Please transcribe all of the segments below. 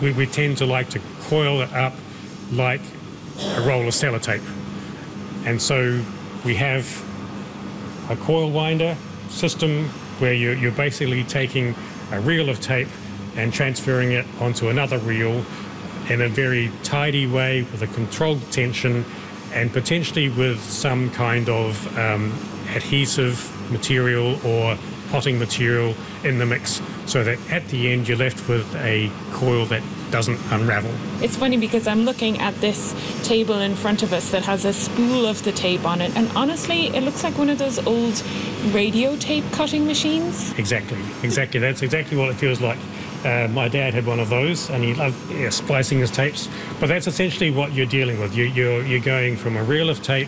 we tend to like to coil it up like a roll of sellotape. And so we have a coil winder system where you're basically taking a reel of tape and transferring it onto another reel in a very tidy way with a controlled tension and potentially with some kind of adhesive material or potting material in the mix, so that at the end you're left with a coil that doesn't unravel. It's funny because I'm looking at this table in front of us that has a spool of the tape on it, and honestly it looks like one of those old radio tape cutting machines. Exactly. That's exactly what it feels like. My dad had one of those and he loved splicing his tapes, but that's essentially what you're dealing with. You're going from a reel of tape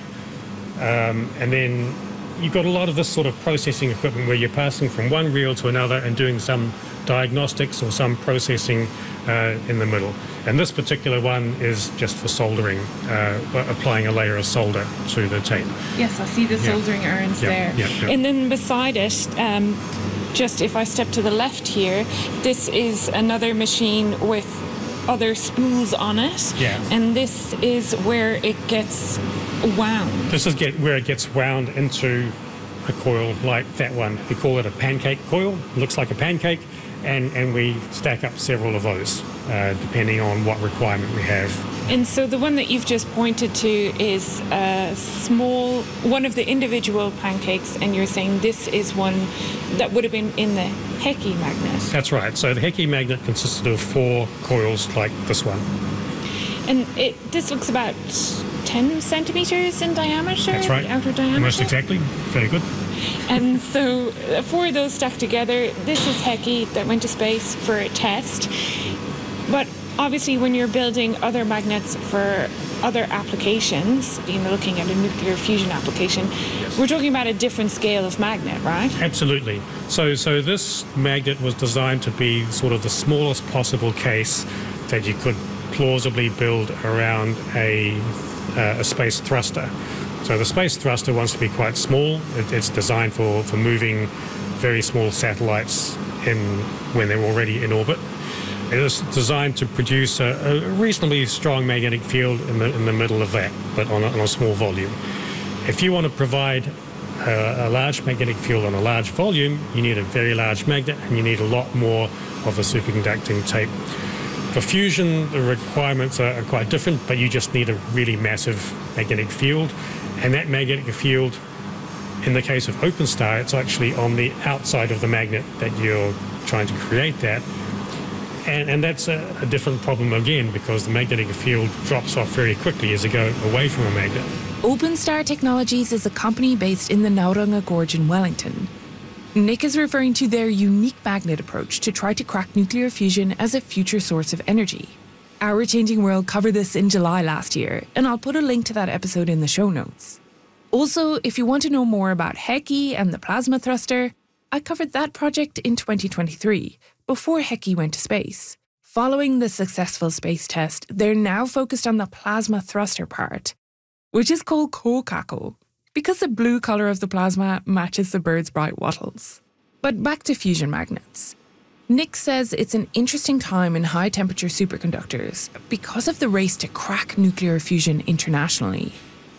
and then you've got a lot of this sort of processing equipment where you're passing from one reel to another and doing some diagnostics or some processing in the middle. And this particular one is just for soldering, applying a layer of solder to the tape. Yes, I see the soldering irons there. And then beside it, just if I step to the left here, this is another machine with other spools on it. Yeah. And this is where it gets wound. This is where it gets wound into a coil like that one. We call it a pancake coil. It looks like a pancake, and we stack up several of those depending on what requirement we have. And so the one that you've just pointed to is a small, one of the individual pancakes, and you're saying this is one that would have been in the Hecky magnet. That's right. So the Hecky magnet consisted of 4 coils like this one. And this looks about 10 centimetres in diameter? That's right. The outer diameter? Almost exactly. Very good. And so 4 of those stacked together, this is Hecky that went to space for a test. But obviously when you're building other magnets for other applications, looking at a nuclear fusion application, we're talking about a different scale of magnet, right? Absolutely. So this magnet was designed to be sort of the smallest possible case that you could plausibly build around a space thruster. So the space thruster wants to be quite small. It's designed for moving very small satellites when they're already in orbit. It is designed to produce a reasonably strong magnetic field in the middle of that, but on a small volume. If you want to provide a large magnetic field on a large volume, you need a very large magnet and you need a lot more of a superconducting tape. For fusion, the requirements are quite different, but you just need a really massive magnetic field. And that magnetic field, in the case of OpenStar, it's actually on the outside of the magnet that you're trying to create that. And that's a different problem again, because the magnetic field drops off very quickly as you go away from a magnet. OpenStar Technologies is a company based in the Tauranga Gorge in Wellington. Nick is referring to their unique magnet approach to try to crack nuclear fusion as a future source of energy. Our Changing World covered this in July last year, and I'll put a link to that episode in the show notes. Also, if you want to know more about Hecky and the plasma thruster, I covered that project in 2023, before Hecky went to space. Following the successful space test, they're now focused on the plasma thruster part, which is called Kokako, because the blue colour of the plasma matches the bird's bright wattles. But back to fusion magnets. Nick says it's an interesting time in high-temperature superconductors because of the race to crack nuclear fusion internationally.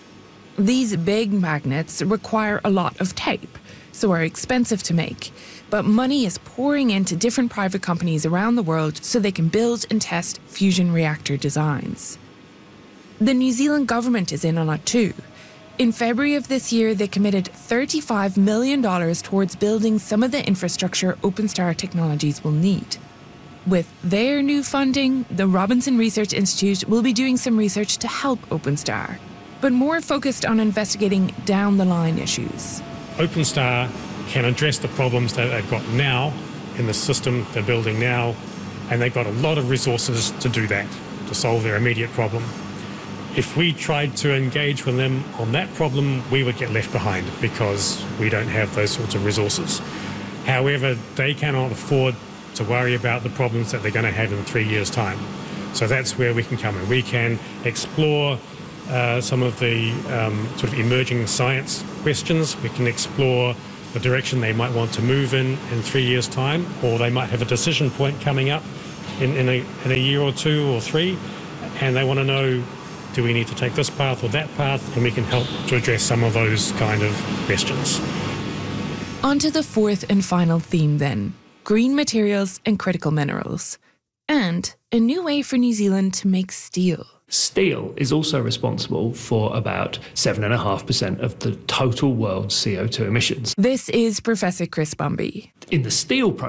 These big magnets require a lot of tape, so are expensive to make, but money is pouring into different private companies around the world so they can build and test fusion reactor designs. The New Zealand government is in on it too. In February of this year, they committed $35 million towards building some of the infrastructure OpenStar Technologies will need. With their new funding, the Robinson Research Institute will be doing some research to help OpenStar, but more focused on investigating down-the-line issues. OpenStar can address the problems that they've got now in the system they're building now, and they've got a lot of resources to do that, to solve their immediate problem. If we tried to engage with them on that problem, we would get left behind because we don't have those sorts of resources. However, they cannot afford to worry about the problems that they're going to have in 3 years' time. So that's where we can come in. We can explore some of the sort of emerging science questions. We can explore the direction they might want to move in 3 years' time, or they might have a decision point coming up in a year or two or three, and they want to know, do we need to take this path or that path? And we can help to address some of those kind of questions. On to the fourth and final theme then, green materials and critical minerals. And a new way for New Zealand to make steel. Steel is also responsible for about 7.5% of the total world's CO2 emissions. This is Professor Chris Bumby. In the steel